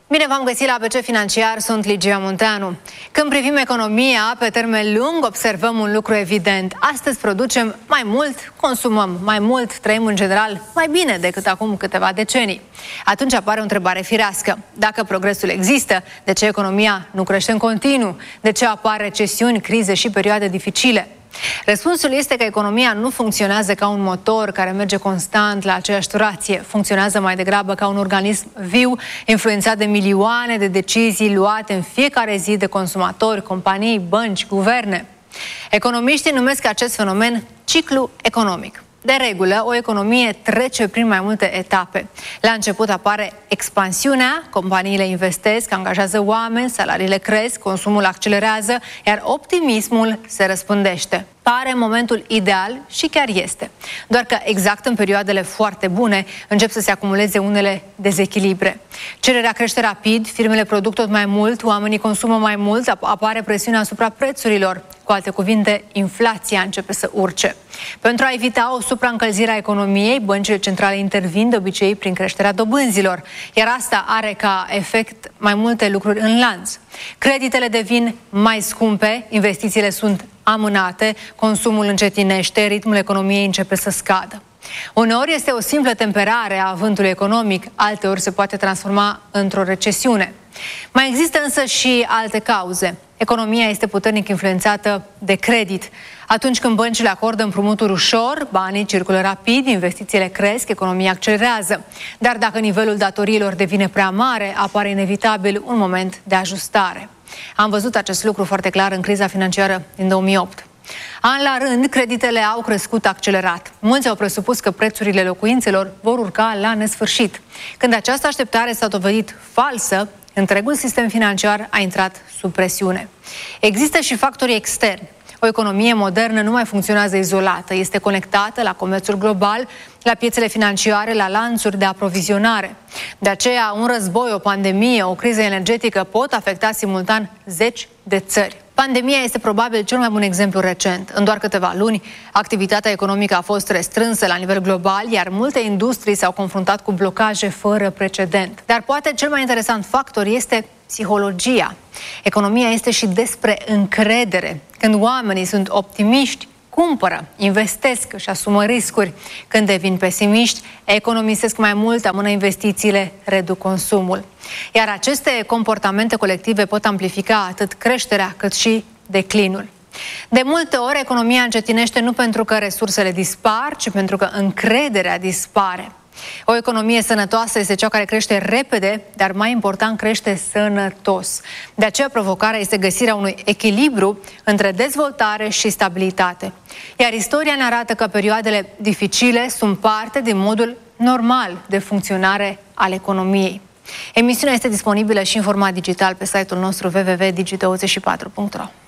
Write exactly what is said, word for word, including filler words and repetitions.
Bine v-am găsit la A B C Financiar, sunt Ligia Munteanu. Când privim economia pe termen lung, observăm un lucru evident. Astăzi producem mai mult, consumăm mai mult, trăim în general mai bine decât acum câteva decenii. Atunci apare o întrebare firească. Dacă progresul există, de ce economia nu crește în continuu? De ce apar recesiuni, crize și perioade dificile? Răspunsul este că economia nu funcționează ca un motor care merge constant la aceeași turație. Funcționează mai degrabă ca un organism viu, influențat de milioane de decizii luate în fiecare zi de consumatori, companii, bănci, guverne. Economiștii numesc acest fenomen ciclu economic. De regulă, o economie trece prin mai multe etape. La început apare expansiunea, companiile investesc, angajează oameni, salariile cresc, consumul accelerează, iar optimismul se răspândește. Pare momentul ideal și chiar este. Doar că exact în perioadele foarte bune încep să se acumuleze unele dezechilibre. Cererea crește rapid, firmele produc tot mai mult, oamenii consumă mai mult, apare presiunea asupra prețurilor. Cu alte cuvinte, inflația începe să urce. Pentru a evita o supraîncălzire a economiei, băncile centrale intervin de obicei prin creșterea dobânzilor, iar asta are ca efect mai multe lucruri în lanț. Creditele devin mai scumpe, investițiile sunt amânate, consumul încetinește, ritmul economiei începe să scadă. Uneori este o simplă temperare a vântului economic, alteori se poate transforma într-o recesiune. Mai există însă și alte cauze. Economia este puternic influențată de credit. Atunci când băncile acordă împrumuturi ușor, banii circulă rapid, investițiile cresc, economia accelerează. Dar dacă nivelul datoriilor devine prea mare, apare inevitabil un moment de ajustare. Am văzut acest lucru foarte clar în criza financiară din două mii opt. An la rând, creditele au crescut accelerat. Mulți au presupus că prețurile locuințelor vor urca la nesfârșit. Când această așteptare s-a dovedit falsă, întregul sistem financiar a intrat sub presiune. Există și factorii externi. O economie modernă nu mai funcționează izolată, este conectată la comerțul global, la piețele financiare, la lanțuri de aprovizionare. De aceea, un război, o pandemie, o criză energetică pot afecta simultan zeci de țări. Pandemia este probabil cel mai bun exemplu recent. În doar câteva luni, activitatea economică a fost restrânsă la nivel global, iar multe industrii s-au confruntat cu blocaje fără precedent. Dar poate cel mai interesant factor este psihologia. Economia este și despre încredere. Când oamenii sunt optimiști, cumpără, investesc, își asumă riscuri. Când devin pesimiști, economisesc mai mult, amână investițiile, reduc consumul. Iar aceste comportamente colective pot amplifica atât creșterea cât și declinul. De multe ori, economia încetinește nu pentru că resursele dispar, ci pentru că încrederea dispare. O economie sănătoasă este cea care crește repede, dar mai important crește sănătos. De aceea provocarea este găsirea unui echilibru între dezvoltare și stabilitate. Iar istoria ne arată că perioadele dificile sunt parte din modul normal de funcționare al economiei. Emisiunea este disponibilă și în format digital pe site-ul nostru w w w punct digi douăzeci și patru punct ro.